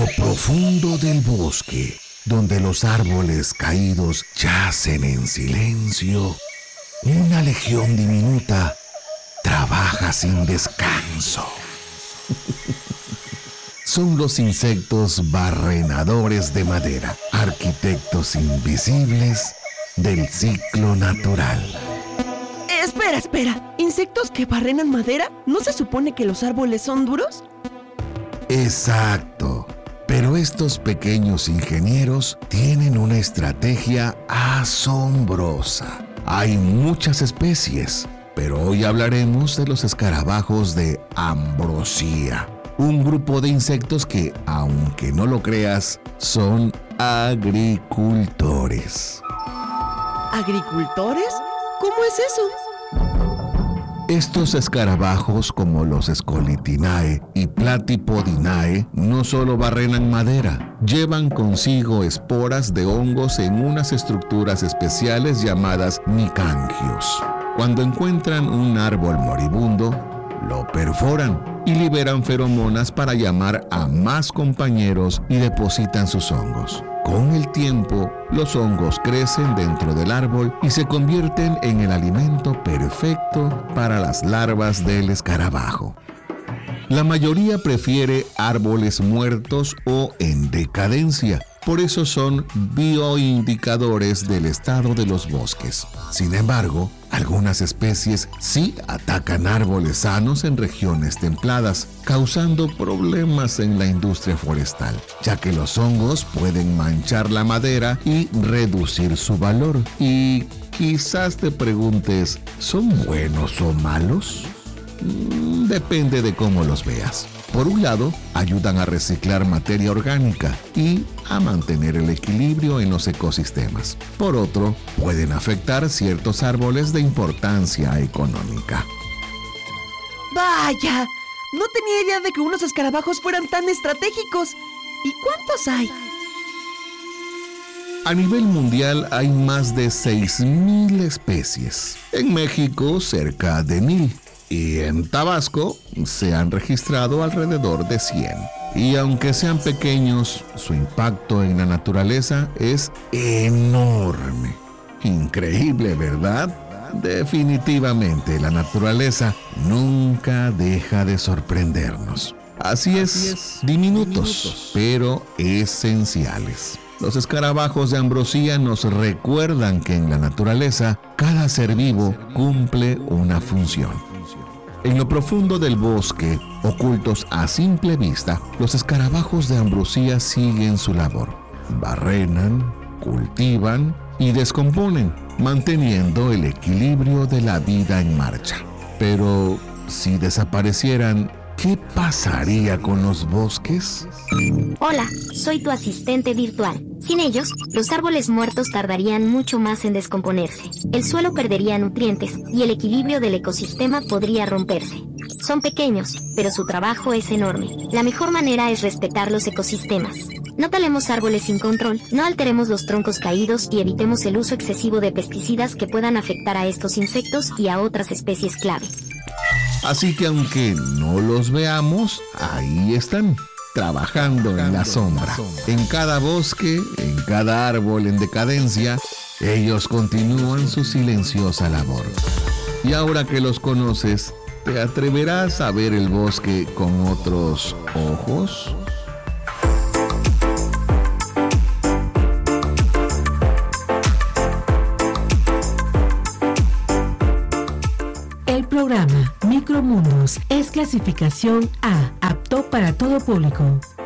profundo del bosque, donde los árboles caídos yacen en silencio, una legión diminuta trabaja sin descanso. Son los insectos barrenadores de madera, arquitectos invisibles del ciclo natural. Espera. ¿Insectos que barrenan madera? ¿No se supone que los árboles son duros? Exacto. Pero estos pequeños ingenieros tienen una estrategia asombrosa. Hay muchas especies, pero hoy hablaremos de los escarabajos de ambrosía, un grupo de insectos que, aunque no lo creas, son agricultores. ¿Agricultores? ¿Cómo es eso? Estos escarabajos, como los Scolitinae y Platypodinae, no solo barrenan madera, llevan consigo esporas de hongos en unas estructuras especiales llamadas micangios. Cuando encuentran un árbol moribundo, lo perforan y liberan feromonas para llamar a más compañeros y depositan sus hongos. Con el tiempo, los hongos crecen dentro del árbol y se convierten en el alimento perfecto para las larvas del escarabajo. La mayoría prefiere árboles muertos o en decadencia. Por eso son bioindicadores del estado de los bosques. Sin embargo, algunas especies sí atacan árboles sanos en regiones templadas, causando problemas en la industria forestal, ya que los hongos pueden manchar la madera y reducir su valor. Y quizás te preguntes, ¿son buenos o malos? Depende de cómo los veas. Por un lado, ayudan a reciclar materia orgánica y a mantener el equilibrio en los ecosistemas. Por otro, pueden afectar ciertos árboles de importancia económica. ¡Vaya! No tenía idea de que unos escarabajos fueran tan estratégicos. ¿Y cuántos hay? A nivel mundial hay más de 6,000 especies. En México, cerca de 1,000. Y en Tabasco se han registrado alrededor de 100. Y aunque sean pequeños, su impacto en la naturaleza es enorme. Increíble, ¿verdad? Definitivamente, la naturaleza nunca deja de sorprendernos. Así es, diminutos, pero esenciales. Los escarabajos de ambrosía nos recuerdan que en la naturaleza cada ser vivo cumple una función. En lo profundo del bosque, ocultos a simple vista, los escarabajos de ambrosía siguen su labor. Barrenan, cultivan y descomponen, manteniendo el equilibrio de la vida en marcha. Pero si desaparecieran, ¿qué pasaría con los bosques? Hola, soy tu asistente virtual. Sin ellos, los árboles muertos tardarían mucho más en descomponerse. El suelo perdería nutrientes y el equilibrio del ecosistema podría romperse. Son pequeños, pero su trabajo es enorme. La mejor manera es respetar los ecosistemas. No talemos árboles sin control, no alteremos los troncos caídos y evitemos el uso excesivo de pesticidas que puedan afectar a estos insectos y a otras especies clave. Así que aunque no los veamos, ahí están, trabajando en la sombra. En cada bosque, en cada árbol en decadencia, ellos continúan su silenciosa labor. Y ahora que los conoces, ¿te atreverás a ver el bosque con otros ojos? El programa Micromundos es clasificación A, apto para todo público.